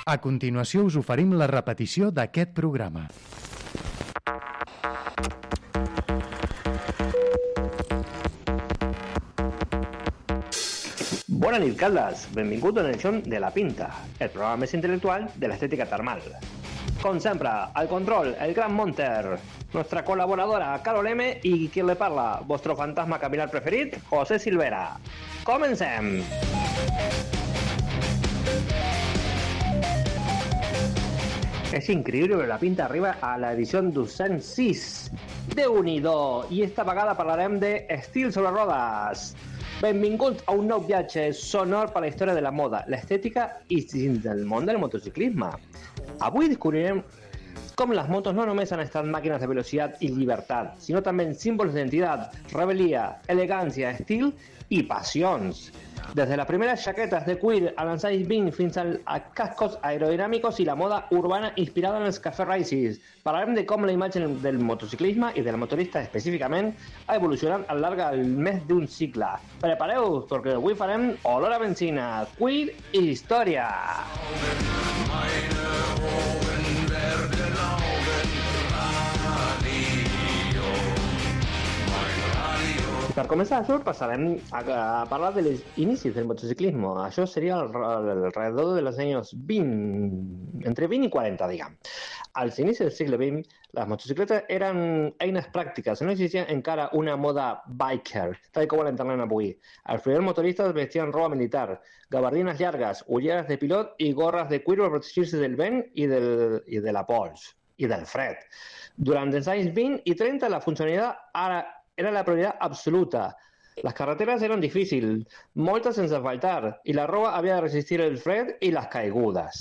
A continuació us oferim la repetició d'aquest programa. Bona nit, Caldes. Benvingut a una edició de La Pinta, el programa més intel·lectual de l'estètica termal. Com sempre, al control, el gran Monter, nuestra colaboradora Carol M i qui le parla, vostre fantasma capilar preferit, José Silvera. Comencem! Es increïble, però La Pinta arriba a l'edició 206. Déu-n'hi-do! I esta vegada parlarem de estil sobre rodes. Benvinguts a un nou viatge sonor per la història de la moda, l'estètica i del món del motociclisme. Avui descobrirem com les motos no només han estat màquines de velocitat i llibertat, sinó també símbols d'identitat, rebel·lia, elegància, estil i passions. Des de les primeres jaquetes de cuir a l'any 20 fins a cascos aerodinàmics i la moda urbana inspirada en els cafè races. Parlarem de com la imatge del motociclisme i del motorista específicament ha evolucionat al llarg del més d'un cicle. Prepareu-vos, perquè avui farem olor a benzina, cuir i història. Per començar això passarem a parlar de los inicis del motociclismo. Això seria alrededor de los años 20, entre 20 i 40, diguem. Als inicis del segle XX, les motocicletes eren eines pràctiques, no existia encara una moda biker, tal com l'entenem avui. Els primers motoristes vestien roba militar, gabardines llargues, ulleres de pilot i gorres de cuir per protegir-se del vent i de la pols i del fred. Durant els anys 20 i 30 la funcionalitat era la prioritat absoluta. Les carreteres eren difícils, moltes sense asfaltar, i la roba havia de resistir el fred i les caigudes.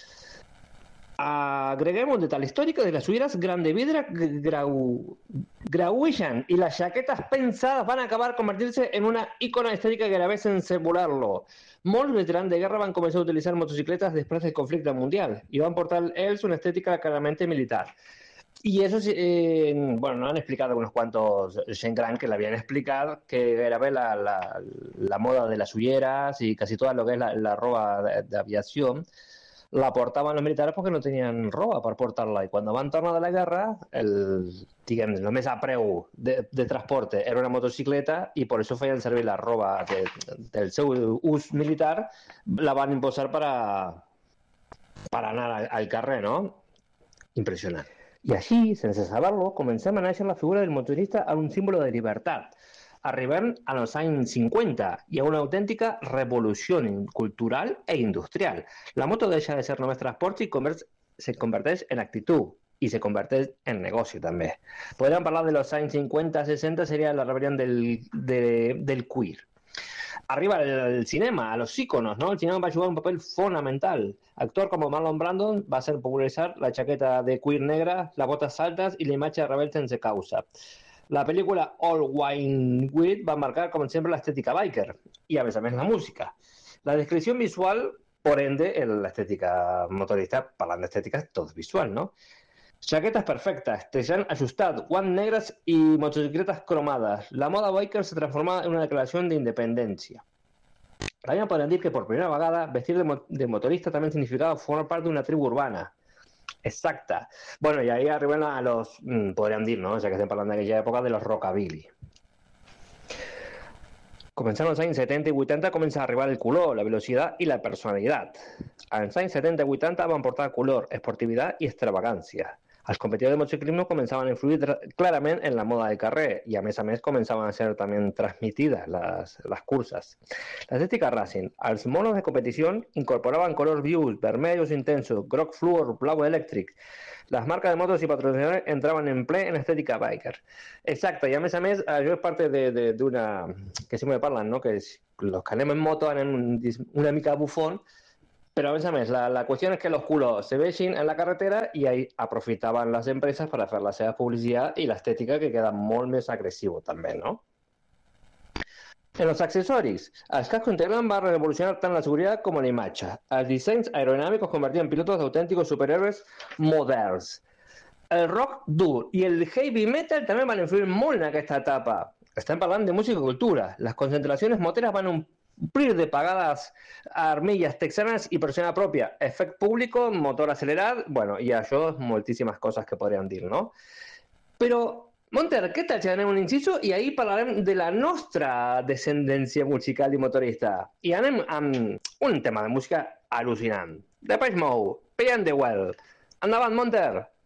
Agreguem un detall històric de les ulleres gran de vidre grauixen i les jaquetes pensades van acabar convertir-se en una icona estètica gairebé sense voler-lo. Molts veterans de guerra van començar a utilitzar motocicletes després del conflicte mundial i van portar ells una estètica clarament militar. Y eso, bueno, nos han explicado unos cuantos gent gran que le habían explicado que gairebé la moda de las ulleras y casi toda lo que es la roba de aviación la portaban los militares porque no tenían roba per portar-la, i quan van tornar de la guerra diguem, només a preu de transporte era una motocicleta i per això feien servir la roba del seu ús militar, la van imposar per anar al carrer, no? Impressionant. I així, sense saber-lo, comencem a néixer la figura del motorista a un símbolo de llibertat. Arribem a los anys 50 i a una autèntica revolució cultural e industrial. La moto deixa de ser només transport i se converteix en actitud i se converteix en negoci també. Podríem parlar de los anys 50-60, seria la rebel·lió del cuir. Arriba el cinema, a los íconos, ¿no? El cinema va jugar un papel fonamental. Actor como Marlon Brando va a ser popularizar la chaqueta de cuir negra, las botas altas y la imagen rebel sense causa. La película All Wine With va a marcar, como siempre, la estética biker y a veces la música. La descripción visual, por ende, la estética motorista, parlant d'estètica, és tot visual, no? Jaquetes perfectes, teixant ajustat, guants negres y motocicletas cromadas. La moda biker se transformaba en una declaración de independencia. También podrían decir que por primera vegada vestir de motorista también significaba formar parte de una tribu urbana. Exacta. Bueno, y ahí arriben a los, podrían dir, no? Ya que estem parlant d'aquella època, de los rockabilly. Començant als anys 70 i 80 comença a arribar el color, la velocitat i la personalitat. Als anys 70 i 80 van portar color, esportivitat i extravagància. Els competidors de motociclisme començaven a influir clarament en la moda de carrer i a més començaven a ser també transmitides les curses. L'estètica racing. Els monos de competició incorporaven colors vius, vermells intensos, groc fluor, blau elèctric. Les marques de motos i patrocinadors entraven en ple en estètica biker. Exacte, i a més, això és part d'una... que sempre parlen, no? Que els que anem en moto anem una mica bufón, però a més, la qüestió és que els colors se vegin en la carretera i ahí aprofitaven les empreses per fer la seva publicitat i l'estètica que queda molt més agressiu també, no? En los accessoris, els cascos integrals van revolucionar tant la seguretat com la imatge. Els dissenys aerodinàmics convertien en pilotos d'autènticos superhéroes moderns. El rock dur i el heavy metal també van influir molt en aquesta etapa. Estem parlant de música i cultura. Les concentracions moteres van omplir de pagades armilles texanes i pressió pròpia, efecte públic, motor accelerat, bueno, i això moltíssimes coses que podríem dir, no? Però, Monter, què tal si anem un inciso i ahir parlarem de la nostra descendència musical i motorista? I anem amb un tema de música al·lucinant. Depeche Mode, Pay and the Well. Endavant, Monter!